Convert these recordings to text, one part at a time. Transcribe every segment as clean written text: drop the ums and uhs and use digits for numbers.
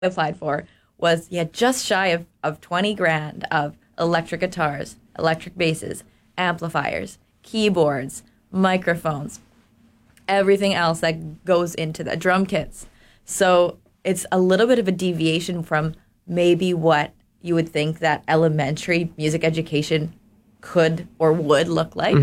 I applied for was just shy of 20 grand of electric guitars, electric basses, amplifiers, keyboards, microphones, everything else that goes into the drum kits. So it's a little bit of a deviation from maybe what you would think that elementary music education could or would look like.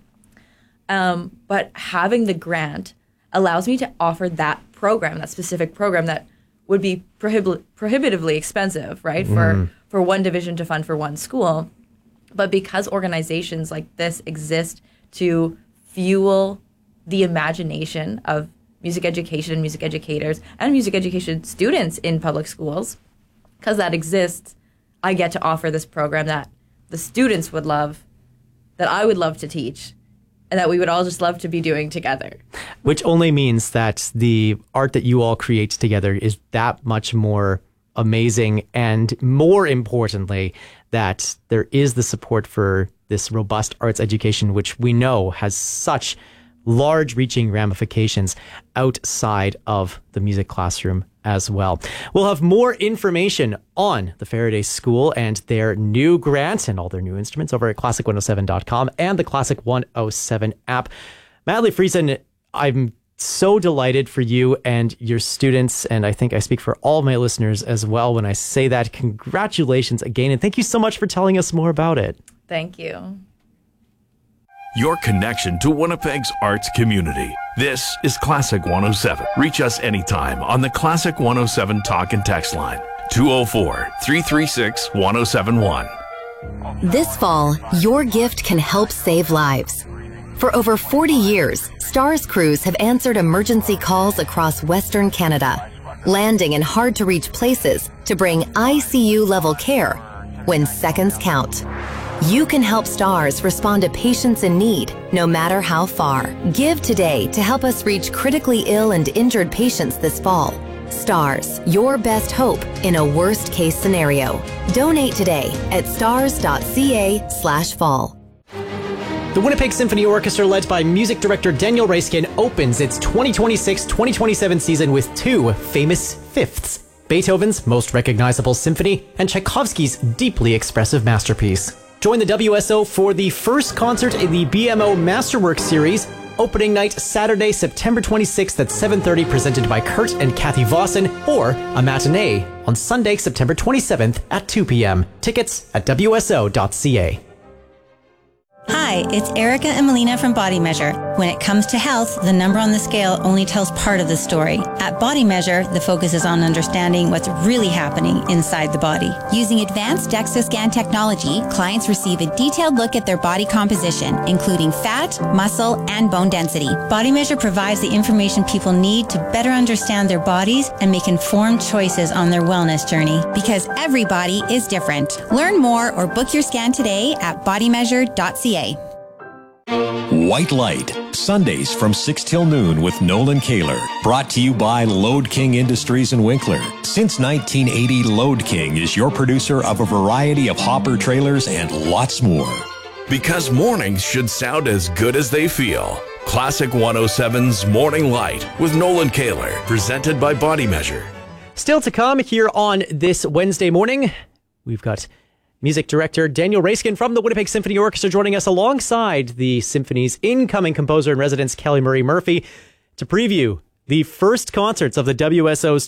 But having the grant allows me to offer that program, that specific program that would be prohibitively expensive, right, for one division to fund for one school. But because organizations like this exist to fuel the imagination of music education and music educators and music education students in public schools, because that exists, I get to offer this program that the students would love, that I would love to teach, and that we would all just love to be doing together. Which only means that the art that you all create together is that much more amazing, and more importantly, that there is the support for this robust arts education, which we know has such large-reaching ramifications outside of the music classroom as well. We'll have more information on the Faraday School and their new grant and all their new instruments over at classic107.com and the Classic 107 app. Madeleine Friesen, I'm so delighted for you and your students, and I think I speak for all my listeners as well when I say that. Congratulations again, and thank you so much for telling us more about it. Thank you. Your connection to Winnipeg's arts community. This is Classic 107. Reach us anytime on the Classic 107 talk and text line, 204-336-1071. This fall, your gift can help save lives. For over 40 years, STARS crews have answered emergency calls across Western Canada, landing in hard-to-reach places to bring ICU-level care when seconds count. You can help STARS respond to patients in need, no matter how far. Give today to help us reach critically ill and injured patients this fall. STARS, your best hope in a worst-case scenario. Donate today at stars.ca/fall. The Winnipeg Symphony Orchestra, led by music director Daniel Raiskin, opens its 2026-2027 season with two famous fifths: Beethoven's most recognizable symphony and Tchaikovsky's deeply expressive masterpiece. Join the WSO for the first concert in the BMO Masterwork series. Opening night Saturday, September 26th at 7:30, presented by Kurt and Kathy Vossen, or a matinee on Sunday, September 27th at 2 p.m. Tickets at wso.ca. Hi, it's Erica and Melina from Body Measure. When it comes to health, the number on the scale only tells part of the story. At Body Measure, the focus is on understanding what's really happening inside the body. Using advanced DEXA scan technology, clients receive a detailed look at their body composition, including fat, muscle, and bone density. Body Measure provides the information people need to better understand their bodies and make informed choices on their wellness journey, because every body is different. Learn more or book your scan today at bodymeasure.ca. White Light, Sundays from 6 till noon with Nolan Kaler. Brought to you by Load King Industries in Winkler. Since 1980, Load King is your producer of a variety of hopper trailers and lots more. Because mornings should sound as good as they feel. Classic 107's Morning Light with Nolan Kaler, presented by Body Measure. Still to come here on this Wednesday morning, we've got music director Daniel Raiskin from the Winnipeg Symphony Orchestra joining us alongside the symphony's incoming composer-in-residence, Kelly Marie Murphy, to preview the first concerts of the WSO's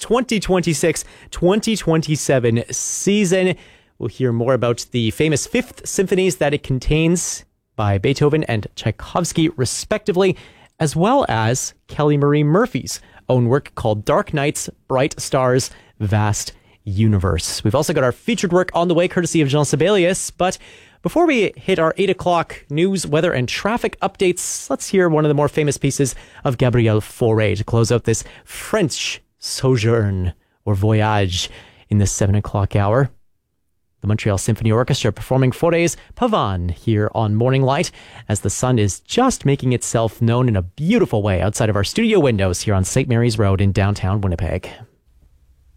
2026-2027 season. We'll hear more about the famous fifth symphonies that it contains by Beethoven and Tchaikovsky, respectively, as well as Kelly Marie Murphy's own work called Dark Nights, Bright Stars, Vast Universe. We've also got our featured work on the way, courtesy of Jean Sibelius. But before we hit our 8 o'clock news, weather, and traffic updates, let's hear one of the more famous pieces of Gabriel Fauré to close out this French sojourn or voyage in the 7 o'clock hour. The Montreal Symphony Orchestra performing Fauré's Pavane here on Morning Light as the sun is just making itself known in a beautiful way outside of our studio windows here on St. Mary's Road in downtown Winnipeg.